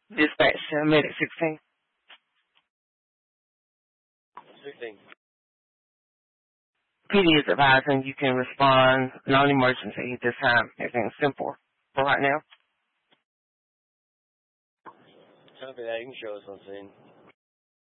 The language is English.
Dispatch medic 16. 16. PD is advising you can respond non-emergency at this time. Everything's simple for right now. Copy that. You can show us on scene.